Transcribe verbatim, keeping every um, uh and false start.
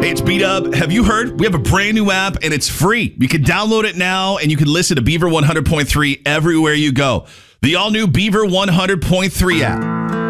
Hey, it's B-Dub. Have you heard? We have a brand new app, and it's free. You can download it now, and you can listen to Beaver one hundred point three everywhere you go. The all-new Beaver one hundred point three app.